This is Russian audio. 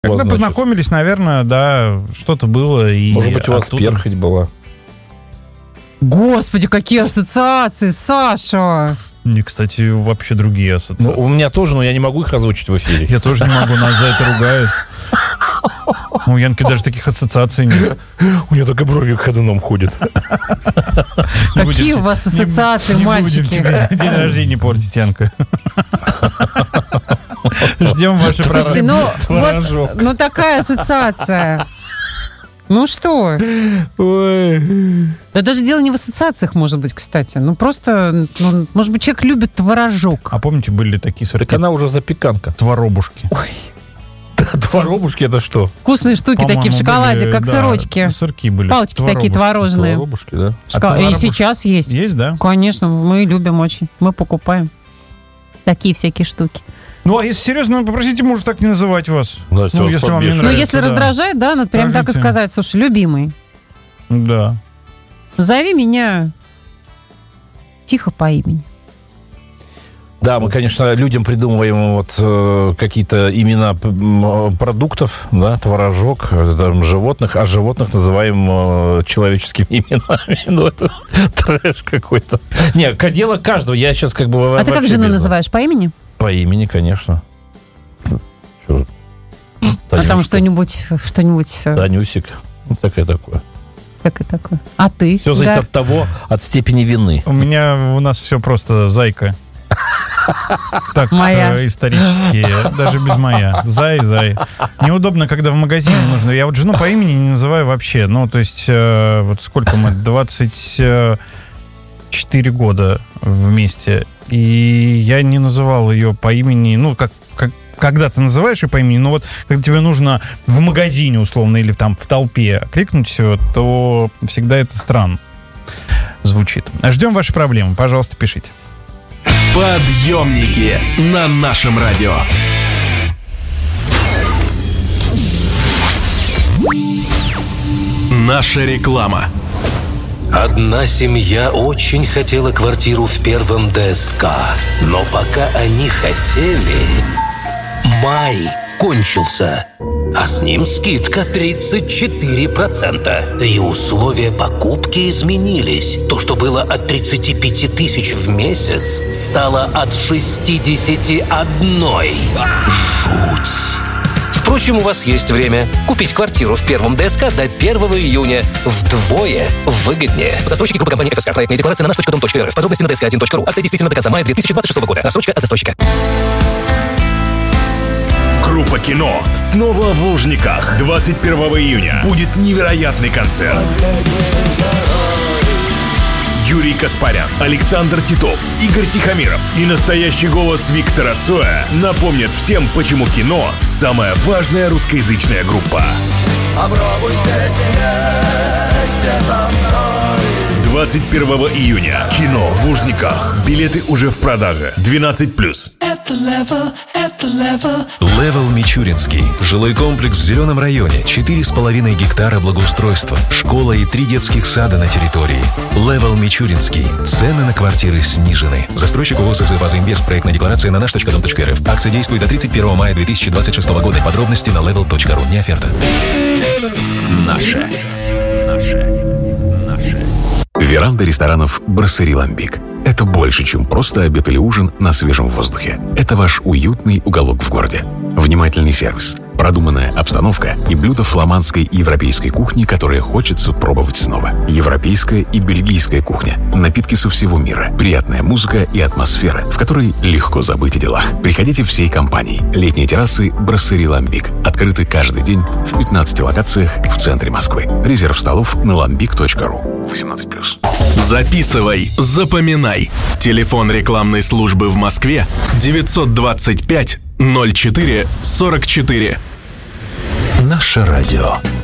Когда познакомились, наверное, да, что-то было. И может быть, у вас перхоть была? Господи, какие ассоциации, Саша! Не, кстати, вообще другие ассоциации. Ну, у меня тоже, но я не могу их озвучить в эфире. Я тоже не могу, нас за это ругают. У Янки даже таких ассоциаций нет. У нее только брови ходуном ходят. Какие у вас ассоциации, мальчики? Не будем тебе день рождения портить, Янка. Ждем ваши Слушайте, ну такая ассоциация. Ну что? Ой. Да даже дело не в ассоциациях, может быть, кстати. Ну просто, может быть, человек любит творожок. А помните, были такие сырки? Так она уже запеканка. Творобушки. Ой. Творобушки это что? Вкусные штуки такие в шоколаде, были, как сырочки. Сырки были. Палочки такие творожные. Творобушки, да. И сейчас есть. Есть, да? Конечно, мы любим очень. Мы покупаем такие всякие штуки. Ну, а если серьезно, попросите мужа так не называть вас. Да, ну, если вам не нравится. Ну, если раздражает, да, надо прям так и сказать. Слушай, любимый. Да. Зови меня тихо по имени. Да, мы, конечно, людям придумываем вот какие-то имена продуктов, да, творожок, там, животных, а животных называем человеческими именами. Ну, это трэш какой-то. Не, дело каждого. Я сейчас как бы... А ты как жену называешь? По имени? По имени, конечно. Что? А там что-нибудь... Танюсик. Ну, такое. Всякое такое. А ты? Все зависит от того, от степени вины. У нас все просто зайка. Так, моя. Исторически, даже без моя. Зай. Неудобно, когда в магазине нужно. Я вот жену по имени не называю вообще. Ну, то есть, вот сколько мы? 24 года вместе. И я не называл ее по имени, ну, как когда ты называешь ее по имени, но вот когда тебе нужно в магазине, условно, или там в толпе крикнуть все, то всегда это странно звучит. Ждем ваши проблемы. Пожалуйста, пишите. Подъемники на нашем радио. Наша реклама. Одна семья очень хотела квартиру в первом ДСК, но пока они хотели, май кончился, а с ним скидка 34%. Да и условия покупки изменились. То, что было от 35 тысяч в месяц, стало от 61. Жуть. Впрочем, у вас есть время купить квартиру в первом ДСК до 1 июня вдвое выгоднее. Застройщики группы компании ФСК. Проектная декларация на nаш.dom.rf. Подробности на dsk1.ru. Акция действительно до конца мая 2026 года. Рассрочка от застройщика. Группа «Кино» снова в Лужниках. 21 июня будет невероятный концерт. Юрий Каспарян, Александр Титов, Игорь Тихомиров и настоящий голос Виктора Цоя напомнят всем, почему кино – самая важная русскоязычная группа. Попробуйте вместе со мной. 21 июня. Кино в Лужниках. Билеты уже в продаже. 12+. Это Level. Level Мичуринский. Жилой комплекс в Зеленом районе. 4,5 гектара благоустройства. Школа и 3 детских сада на территории. Level Мичуринский. Цены на квартиры снижены. Застройщик ООО «База-Инвест». Проектная декларация на nаш.dom.rf. Акция действует до 31 мая 2026 года. Подробности на level.ru. Не оферта. Наше. Веранда ресторанов «Брасserie Lambic». Это больше, чем просто обед или ужин на свежем воздухе. Это ваш уютный уголок в городе. Внимательный сервис, продуманная обстановка и блюда фламандской и европейской кухни, которые хочется пробовать снова. Европейская и бельгийская кухня, напитки со всего мира, приятная музыка и атмосфера, в которой легко забыть о делах. Приходите всей компанией. Летние террасы «Брасserie Lambic» открыты каждый день в 15 локациях в центре Москвы. Резерв столов на lambic.ru. 18+. Записывай, запоминай. Телефон рекламной службы в Москве 925 04 44. Наше радио.